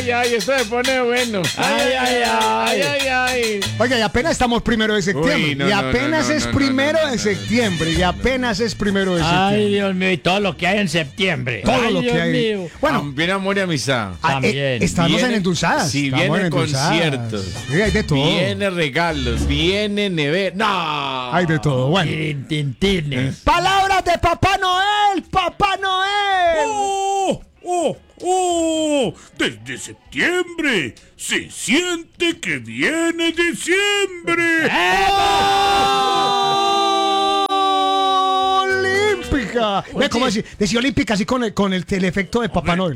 ay, esto se pone bueno. Ay. Oiga, y apenas estamos 1 de septiembre. Uy, no, y no, apenas no, es no, 1 no, de septiembre. Y apenas es 1 de septiembre. Ay, Dios mío, y todo lo que hay en septiembre. Todo Ay, lo que Dios hay. mío. Bueno, Viene amor y amistad. También. estamos Viene- en endulzadas. sí, estamos vienen en endulzadas. conciertos. Sí, hay de todo. Viene regalos, viene nevera. ¡No! Hay de todo. Bueno. Tintines. Palabras de Papá Noel. Papá Noel. Desde septiembre se siente que viene diciembre. Olímpica. Ve cómo decía olímpica así con el efecto de Papá Noel.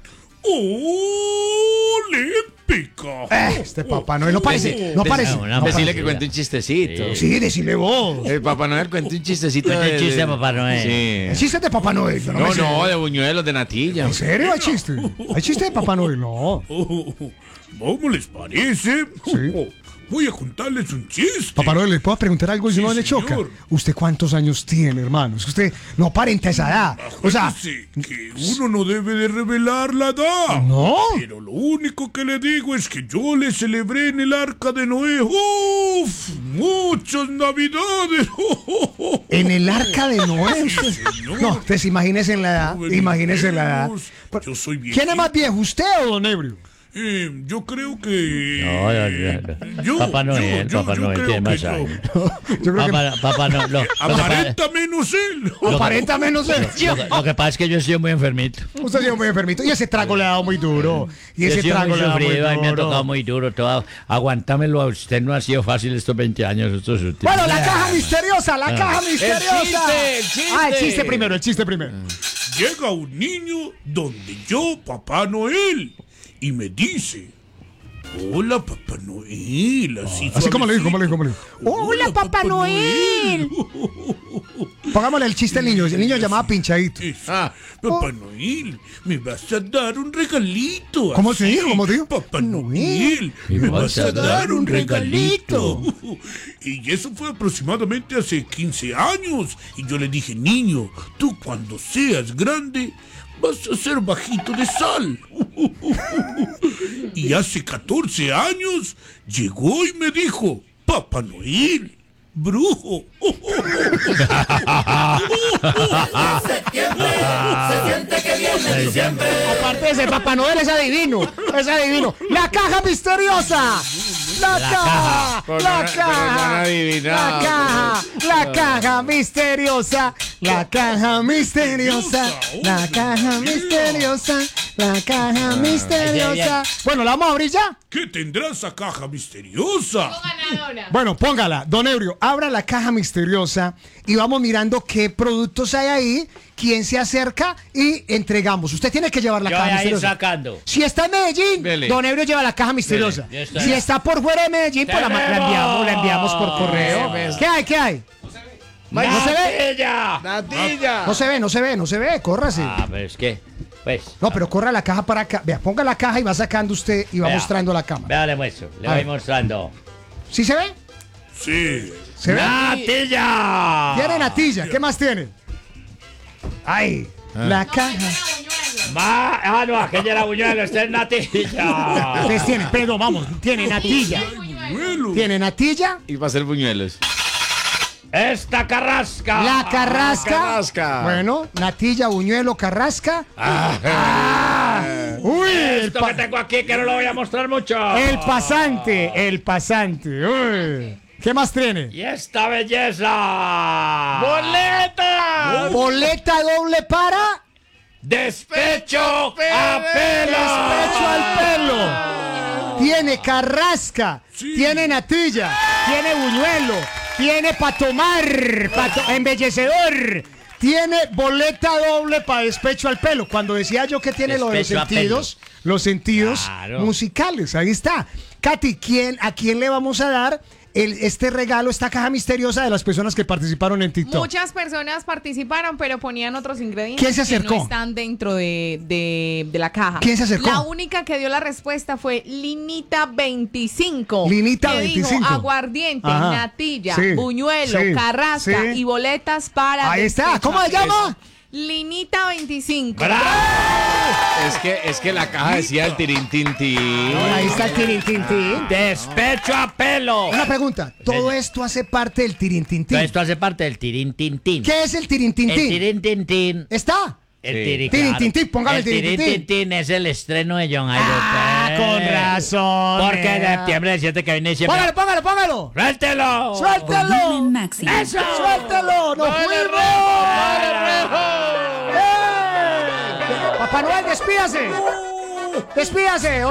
Olímpica. Este Papá Noel no parece. No parece. una Decirle parecida. que cuente un chistecito. Sí, decile vos. El Papá Noel cuenta un chistecito. Cuenta un chiste de Papá Noel. El Sí. chiste de Papá Noel. yo me No, sé. de buñuelos, de natilla. ¿En serio hay chiste? ¿Hay chiste de Papá Noel? No. ¿Cómo les parece? Sí. Voy a contarles un chiste. Papá Noel, ¿le puedo preguntar algo y si Sí, no le choca? señor. ¿Usted cuántos años tiene, hermano? Es que usted no aparenta esa edad. O sea, Acuérdese que uno no debe de revelar la edad. ¿no? Pero lo único que le digo es que yo le celebré en el Arca de Noé. ¡Uf! ¡Muchas navidades! En el arca de Noé. Sí, señor. No, pues imagínese en la edad. Imagínese en la edad. Yo soy bien. ¿Quién es más viejo, usted o don Ebrio? Yo creo que. No. Papá Noel yo tiene creo más que años. Yo creo que Papá Noel. aparenta menos él. aparenta menos él. Lo que pasa es que yo he sido muy enfermito. Usted ha sido muy enfermito. Y ese trago le ha dado muy duro. Y Yo he ese sido trago muy le ha dado muy sufrido y me ha tocado duro. muy duro. Aguantármelo a usted no ha sido fácil estos 20 años. Estos últimos. Bueno, la caja misteriosa, la caja misteriosa. el chiste. Ah, el chiste primero, el chiste primero. Llega un niño donde yo, Papá Noel, y me dice: Hola, Papá Noel. Así como le digo, como le digo, como le digo. Hola, Papá Noel. Pongámosle el chiste al niño. El niño llamaba Pinchadito. Papá Noel, me vas a dar un regalito. ¿Cómo así. se dijo? ¿Cómo dijo? Papá Noel, me vas a dar un regalito. Y eso fue aproximadamente hace 15 años. Y yo le dije: niño, tú cuando seas grande vas a ser bajito de sal. Y hace 14 años llegó y me dijo: Papá Noel, brujo. Aparte de ser Papá Noel, es adivino. Es adivino. La caja misteriosa. La caja. Porque La no han caja. adivinado. La caja. La caja misteriosa. La caja misteriosa. La caja misteriosa. La caja misteriosa. Bueno, ¿la vamos a abrir ya? ¿Qué tendrá esa caja misteriosa? Bueno, póngala. Don Ebrio, abra la caja misteriosa y vamos mirando qué productos hay ahí, quién se acerca y entregamos. Usted tiene que llevar la Yo caja voy a ir misteriosa. sacando. Si está en Medellín, Dele. Don Ebrio lleva la caja misteriosa. Dele, ya está. Si está por fuera de Medellín, pues la enviamos por correo. ¿Qué hay? ¿Qué hay? ¿No se ve? ¡Natilla! ¡Natilla! No se ve, no se ve, no se ve. Córrase. Pero es que, pues. No, pero corra la caja para acá. Vea, ponga la caja y va sacando usted y va Vea. mostrando la cámara. Vea, le muestro. Le A voy ver. mostrando. ¿Sí se ve? Sí. ¿Se ve? ¡Natilla! Tiene natilla. ¿Qué más tiene? Ay, la caja. No, aquella era buñuelo, esta es natilla. Ustedes tienen, pero vamos, tiene natilla. Buñuelo. Tiene natilla, Y va a ser buñuelos. Esta carrasca. la carrasca. Carrasca. Bueno, natilla, buñuelo, carrasca. Uy, Esto que tengo aquí que no lo voy a mostrar mucho. el pasante, el pasante. Uy. ¿Qué más tiene? Y esta belleza. ¡Boleta! Boleta doble para Despecho a pelo. despecho al pelo. Tiene carrasca, Sí. tiene natilla, tiene buñuelo, tiene para tomar, embellecedor. Tiene boleta doble para despecho al pelo. Cuando decía yo que tiene lo de Despecho a los sentidos Claro. musicales, ahí está. Katy, ¿a quién le vamos a dar este regalo, esta caja misteriosa de las personas que participaron en TikTok? Muchas personas participaron, pero ponían otros ingredientes ¿Quién se acercó? que no están dentro de la caja. ¿Quién se acercó? La única que dio la respuesta fue Linita25. Linita que 25. dijo aguardiente, Ajá. natilla, Sí, buñuelo, sí, carrasca sí. y boletas para Ahí está. despecho ¿Cómo a se pelo. llama? Linita 25. Es que la caja decía el tirintintín. Ahí está el tirintintín. Despecho a pelo. Una pregunta. ¿Todo esto hace parte del tirintintín? Todo esto hace parte del tirintintín. ¿Qué es el El tirintintín? tirintintín. ¿Está? El Sí. Tirintintín, póngame el tirintintín. tirintintín es el estreno de John Jairo. Ah, pues. con razón. Porque de septiembre del 7 que viene diciembre. Póngalo. ¡Suéltelo! ¡Suéltalo! Volumen máximo. ¡Eso! ¡Suéltalo! ¡Nos fuimos! ¡Eh! Papá Noel, despídase. Despídase.